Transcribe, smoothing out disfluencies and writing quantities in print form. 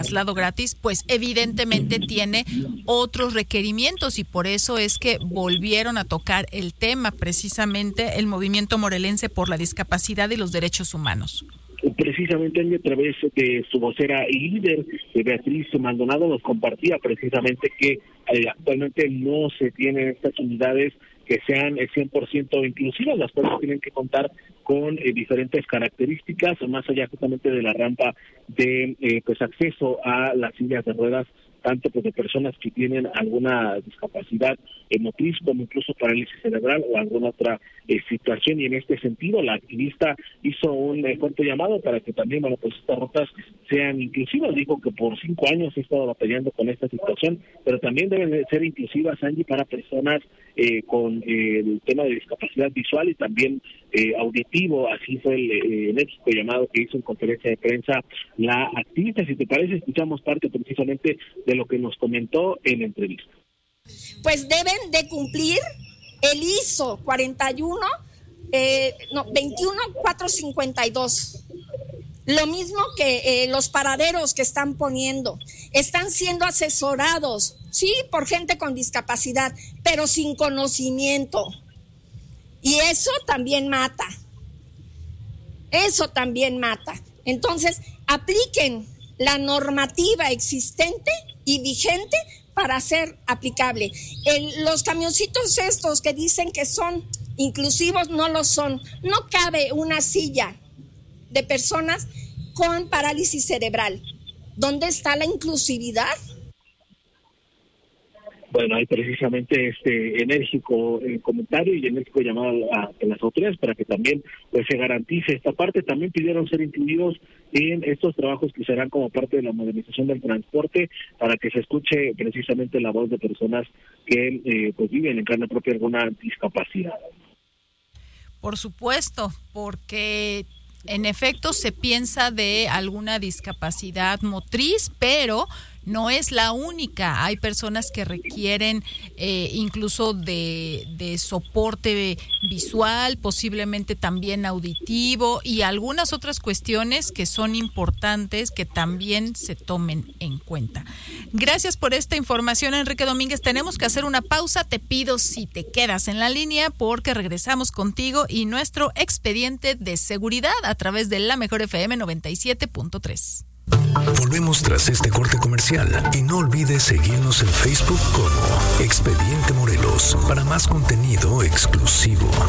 traslado gratis, pues evidentemente tiene otros requerimientos y por eso es que volvieron a tocar el tema precisamente el movimiento morelense por la discapacidad y los derechos humanos. Precisamente a través de su vocera y líder, Beatriz Maldonado, nos compartía precisamente que actualmente no se tienen estas unidades que sean 100% inclusivas, las cuales tienen que contar con diferentes características, más allá justamente de la rampa de acceso a las sillas de ruedas, tanto pues de personas que tienen alguna discapacidad motriz como incluso parálisis cerebral o alguna otra situación. Y en este sentido la activista hizo un fuerte llamado para que también pues estas rutas sean inclusivas. Dijo que por 5 años he estado batallando con esta situación, pero también deben de ser inclusivas, Angie, para personas con el tema de discapacidad visual y también auditivo. Así fue el enérgico llamado que hizo en conferencia de prensa la activista. Si te parece, escuchamos parte precisamente de lo que nos comentó en la entrevista. Pues deben de cumplir el ISO 21452. Lo mismo que los paraderos que están poniendo. Están siendo asesorados, sí, por gente con discapacidad, pero sin conocimiento. Y eso también mata. Eso también mata. Entonces, apliquen la normativa existente y vigente para ser aplicable. Los camioncitos estos que dicen que son inclusivos no lo son. No cabe una silla de personas con parálisis cerebral. ¿Dónde está la inclusividad? Bueno, hay precisamente este enérgico comentario y enérgico llamado a las autoridades para que también pues se garantice esta parte. También pidieron ser incluidos en estos trabajos que serán como parte de la modernización del transporte para que se escuche precisamente la voz de personas que pues viven en carne propia alguna discapacidad. Por supuesto, porque en efecto se piensa de alguna discapacidad motriz, pero no es la única. Hay personas que requieren incluso de soporte visual, posiblemente también auditivo y algunas otras cuestiones que son importantes que también se tomen en cuenta. Gracias por esta información, Enrique Domínguez. Tenemos que hacer una pausa. Te pido si te quedas en la línea porque regresamos contigo y nuestro expediente de seguridad a través de La Mejor FM 97.3. Volvemos tras este corte comercial y no olvides seguirnos en Facebook como Expediente Morelos para más contenido exclusivo.